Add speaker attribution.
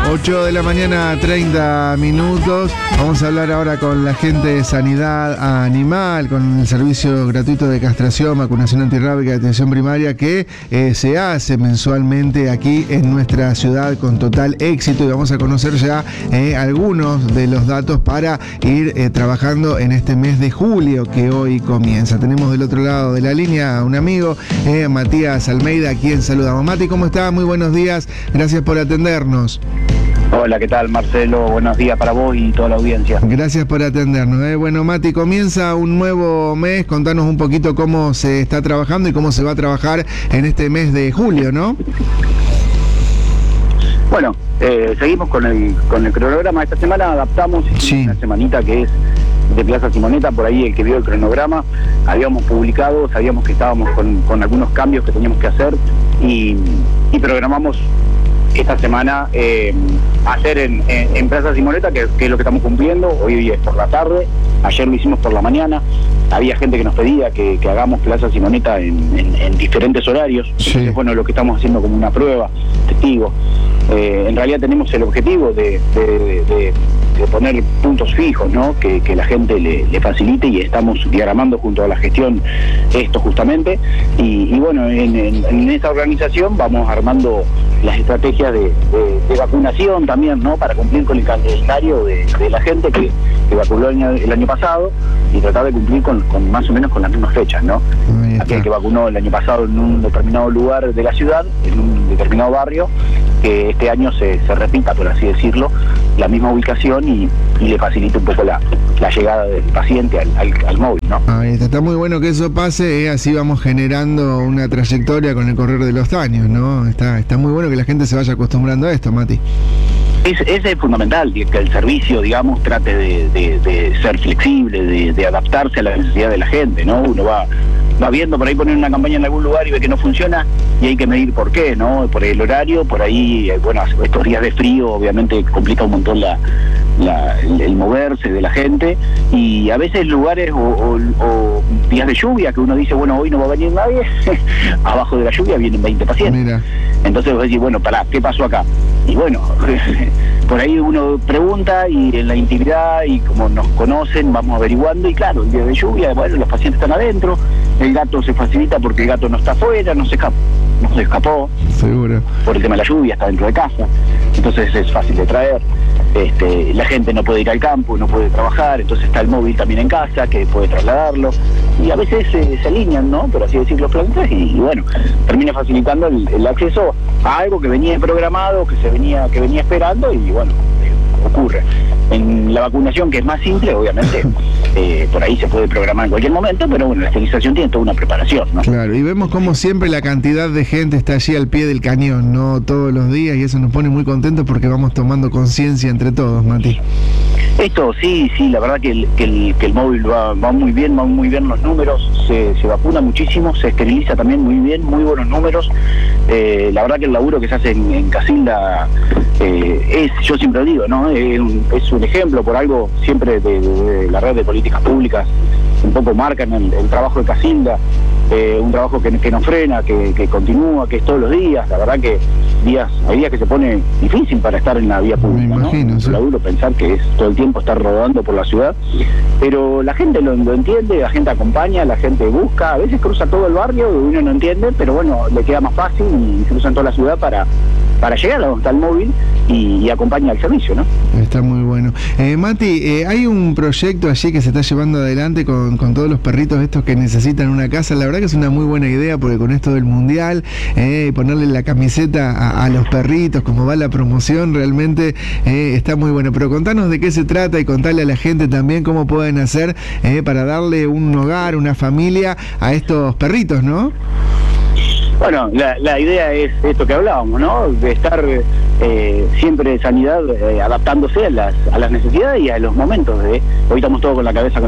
Speaker 1: 8 de la mañana, 30 minutos. Vamos a hablar ahora con la gente de Sanidad Animal, con el servicio gratuito de castración, vacunación antirrábica y atención primaria que se hace mensualmente aquí en nuestra ciudad con total éxito. Y vamos a conocer ya algunos de los datos para ir trabajando en este mes de julio que hoy comienza. Tenemos del otro lado de la línea a un amigo, Matías Almeida, a quien saludamos. Mati, ¿cómo está? Muy buenos días. Gracias por atendernos.
Speaker 2: Hola, ¿qué tal, Marcelo? Buenos días para vos y toda la audiencia.
Speaker 1: Gracias por atendernos. Bueno, Mati, comienza un nuevo mes. Contanos un poquito cómo se está trabajando y cómo se va a trabajar en este mes de julio, ¿no?
Speaker 2: Bueno, seguimos con el cronograma. Esta semana adaptamos una semanita que es de Plaza Simonetta. Por ahí el que vio el cronograma, habíamos publicado, sabíamos que estábamos con algunos cambios que teníamos que hacer y programamos esta semana hacer en Plaza Simonetta, que es lo que estamos cumpliendo. Hoy es por la tarde, ayer lo hicimos por la mañana. Había gente que nos pedía que hagamos Plaza Simonetta en diferentes horarios.
Speaker 1: Sí.
Speaker 2: Entonces, bueno, lo que estamos haciendo como una prueba, testigo. En realidad tenemos el objetivo de poner puntos fijos, ¿no? Que la gente le facilite, y estamos diagramando junto a la gestión esto justamente. Y bueno, en esta organización vamos armando las estrategias de vacunación también, ¿no? Para cumplir con el calendario de la gente que vacunó el año pasado, y tratar de cumplir con más o menos con las mismas fechas, ¿no? Aquel que vacunó el año pasado en un determinado lugar de la ciudad, en un determinado barrio, que este año se repita, por así decirlo, la misma ubicación y le facilite un poco la llegada del paciente al móvil, ¿no?
Speaker 1: Ahí está muy bueno que eso pase, así vamos generando una trayectoria con el correr de los años, ¿no? Está muy bueno que la gente se vaya acostumbrando a esto, Mati.
Speaker 2: Ese es fundamental, que el servicio, digamos, trate de ser flexible, de adaptarse a la necesidad de la gente, ¿no? Uno va viendo, por ahí poner una campaña en algún lugar y ve que no funciona, y hay que medir por qué, ¿no? Por el horario, por ahí, bueno, estos días de frío obviamente complica un montón el moverse de la gente, y a veces lugares o días de lluvia que uno dice, bueno, hoy no va a venir nadie, abajo de la lluvia vienen 20 pacientes. Mira. Entonces vos decís, bueno, pará, ¿qué pasó acá? Y bueno, por ahí uno pregunta, y en la intimidad, y como nos conocen, vamos averiguando, y claro, el día de lluvia, bueno, los pacientes están adentro, el gato se facilita porque el gato no está afuera, no se escapó. Seguro. Por el tema de la lluvia, está dentro de casa, entonces es fácil de traer. La gente no puede ir al campo, no puede trabajar, entonces está el móvil también en casa, que puede trasladarlo, y a veces se alinean, ¿no? Por así decirlo, los planetas, y bueno, termina facilitando el acceso a algo que venía programado, que venía esperando, y bueno, ocurre. En la vacunación, que es más simple, obviamente, por ahí se puede programar en cualquier momento, pero bueno, la esterilización tiene toda una preparación, ¿no? Claro,
Speaker 1: y vemos como siempre la cantidad de gente está allí al pie del cañón, ¿no? Todos los días, y eso nos pone muy contentos porque vamos tomando conciencia entre todos, Mati.
Speaker 2: Esto sí, la verdad que el móvil va muy bien los números, se vacuna muchísimo, se esteriliza también muy bien, muy buenos números. La verdad que el laburo que se hace en Casilda yo siempre digo, ¿no? Es un ejemplo, por algo siempre de la red de políticas públicas, un poco marcan el trabajo de Casilda, un trabajo que no frena, que continúa, que es todos los días. La verdad que hay días que se pone difícil para estar en la vía pública, ¿no? Sí. Es duro pensar que es todo el tiempo estar rodando por la ciudad, pero la gente lo entiende, la gente acompaña, la gente busca, a veces cruza todo el barrio, uno no entiende, pero bueno, le queda más fácil y cruzan toda la ciudad para llegar a donde está el móvil y acompaña al servicio, ¿no?
Speaker 1: Está muy bueno. Mati, hay un proyecto allí que se está llevando adelante con todos los perritos estos que necesitan una casa. La verdad que es una muy buena idea, porque con esto del mundial, ponerle la camiseta a los perritos, como va la promoción, realmente está muy bueno. Pero contanos de qué se trata y contarle a la gente también cómo pueden hacer para darle un hogar, una familia a estos perritos, ¿no?
Speaker 2: Bueno, la idea es esto que hablábamos, ¿no? De estar siempre Sanidad adaptándose a las necesidades y a los momentos. Hoy estamos todos con la cabeza